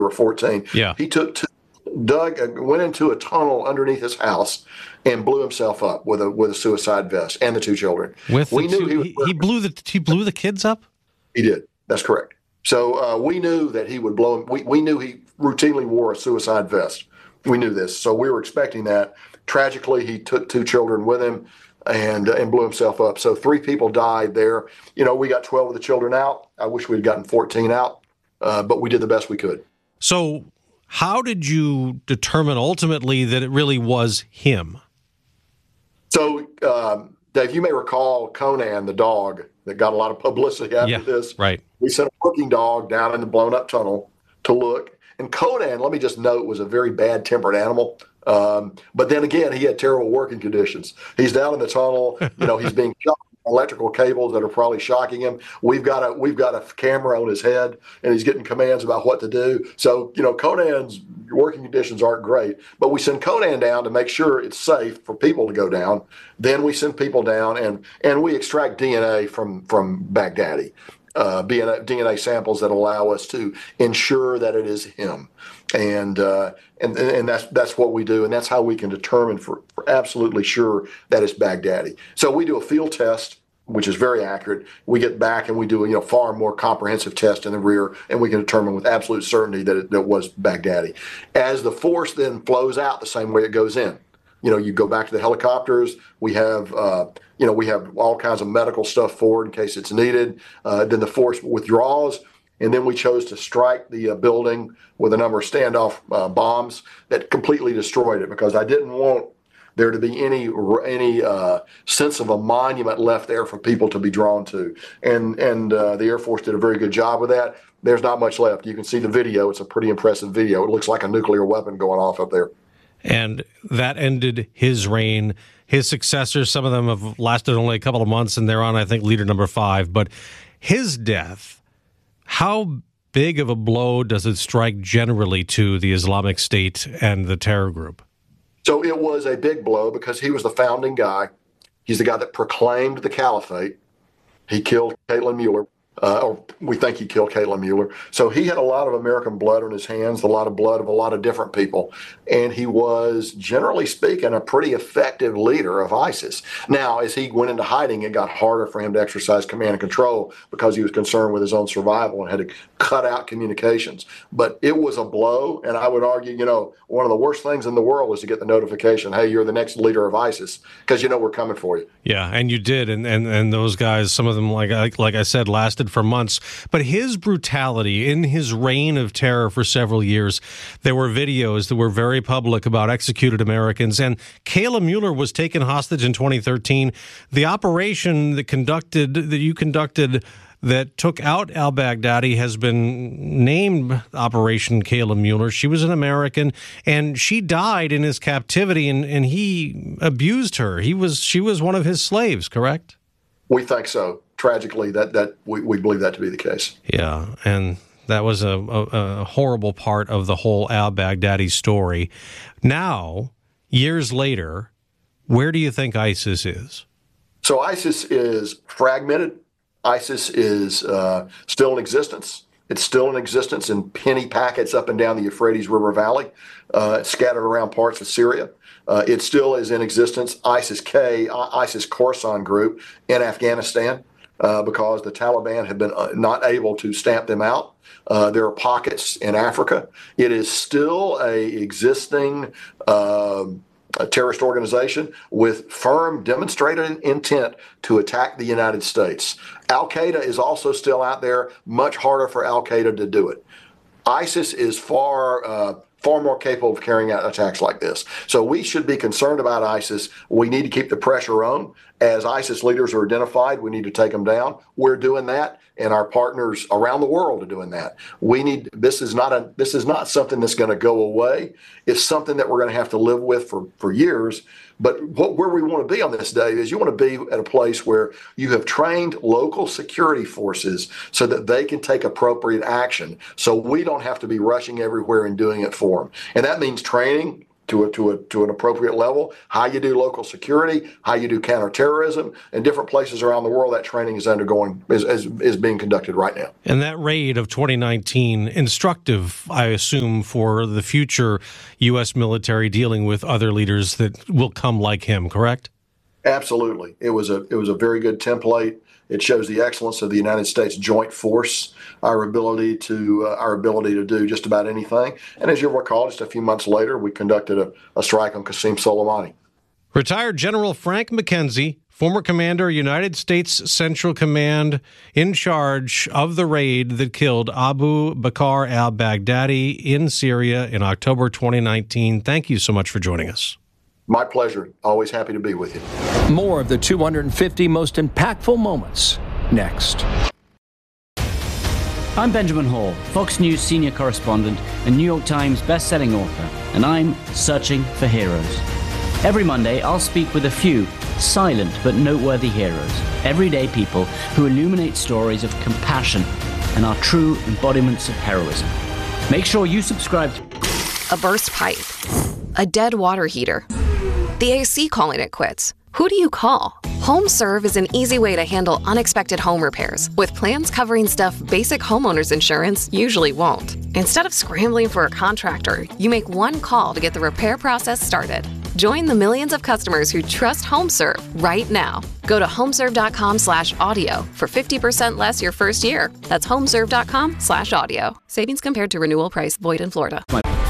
were 14. Yeah. He went into a tunnel underneath his house and blew himself up with a suicide vest and the two children. He blew the kids up? He did. That's correct. So we knew that he would blow him. We knew he routinely wore a suicide vest. We knew this. So we were expecting that. Tragically, he took two children with him and blew himself up. So 3 people died there. We got 12 of the children out. I wish we'd gotten 14 out, but we did the best we could. So how did you determine ultimately that it really was him? So, Dave, you may recall Conan, the dog that got a lot of publicity after this. Right. We sent a working dog down in the blown up tunnel to look. And Conan, let me just note, was a very bad-tempered animal. But then again, he had terrible working conditions. He's down in the tunnel. He's being shot with electrical cables that are probably shocking him. We've got a camera on his head, and he's getting commands about what to do. So, Conan's working conditions aren't great. But we send Conan down to make sure it's safe for people to go down. Then we send people down, and we extract DNA from Baghdadi. DNA samples that allow us to ensure that it is him, and that's what we do, and that's how we can determine for absolutely sure that it's Baghdadi. So we do a field test, which is very accurate. We get back and we do a far more comprehensive test in the rear, and we can determine with absolute certainty that it was Baghdadi. As the force then flows out the same way it goes in. You go back to the helicopters. We have all kinds of medical stuff forward in case it's needed. Then the force withdraws, and then we chose to strike the building with a number of standoff bombs that completely destroyed it, because I didn't want there to be any sense of a monument left there for people to be drawn to. And the Air Force did a very good job with that. There's not much left. You can see the video. It's a pretty impressive video. It looks like a nuclear weapon going off up there. And that ended his reign. His successors, some of them have lasted only a couple of months, and they're on, I think, leader number 5. But his death, how big of a blow does it strike generally to the Islamic State and the terror group? So it was a big blow because he was the founding guy. He's the guy that proclaimed the caliphate. He killed Caitlin Mueller. Or we think he killed Caitlin Mueller. So he had a lot of American blood on his hands, a lot of blood of a lot of different people. And he was, generally speaking, a pretty effective leader of ISIS. Now, as he went into hiding, it got harder for him to exercise command and control because he was concerned with his own survival and had to cut out communications. But it was a blow. And I would argue, one of the worst things in the world is to get the notification, hey, you're the next leader of ISIS, because we're coming for you. Yeah, and you did. And those guys, some of them, like I said, lasted for months. But his brutality in his reign of terror for several years, there were videos that were very public about executed Americans. And Kayla Mueller was taken hostage in 2013. The operation that you conducted that took out al-Baghdadi has been named Operation Kayla Mueller. She was an American, and she died in his captivity, and he abused her. She was one of his slaves, correct? We think so. Tragically, that we believe that to be the case. Yeah, and that was a horrible part of the whole al-Baghdadi story. Now, years later, where do you think ISIS is? So ISIS is fragmented. ISIS is still in existence. It's still in existence in penny packets up and down the Euphrates River Valley. It's scattered around parts of Syria. It still is in existence, ISIS-K, ISIS Khorasan group in Afghanistan. Because the Taliban have been not able to stamp them out. There are pockets in Africa. It is still a existing terrorist organization with firm demonstrated intent to attack the United States. Al-Qaeda is also still out there, much harder for Al-Qaeda to do it. ISIS is far more capable of carrying out attacks like this. So we should be concerned about ISIS. We need to keep the pressure on. As ISIS leaders are identified, we need to take them down. We're doing that, and our partners around the world are doing that. This is not something that's going to go away. It's something that we're going to have to live with for years. But where we want to be on this day is you want to be at a place where you have trained local security forces so that they can take appropriate action. So we don't have to be rushing everywhere and doing it for them. And that means training. to an appropriate level, how you do local security, how you do counterterrorism, in different places around the world. That training is being conducted right now. And that raid of 2019, instructive, I assume, for the future U.S. military dealing with other leaders that will come like him, correct? Absolutely. It was a very good template. It shows the excellence of the United States Joint Force, our ability to do just about anything. And as you'll recall, just a few months later, we conducted a strike on Qasem Soleimani. Retired General Frank McKenzie, former commander, United States Central Command, in charge of the raid that killed Abu Bakr al-Baghdadi in Syria in October 2019. Thank you so much for joining us. My pleasure. Always happy to be with you. More of the 250 most impactful moments next. I'm Benjamin Hall, Fox News senior correspondent and New York Times best-selling author, and I'm searching for heroes. Every Monday, I'll speak with a few silent but noteworthy heroes, everyday people who illuminate stories of compassion and are true embodiments of heroism. Make sure you subscribe to a burst pipe, a dead water heater, the AC calling it quits. Who do you call? HomeServe is an easy way to handle unexpected home repairs with plans covering stuff basic homeowners insurance usually won't. Instead of scrambling for a contractor, you make one call to get the repair process started. Join the millions of customers who trust HomeServe right now. Go to homeserve.com/audio for 50% less your first year. That's homeserve.com/audio. Savings compared to renewal price void in Florida.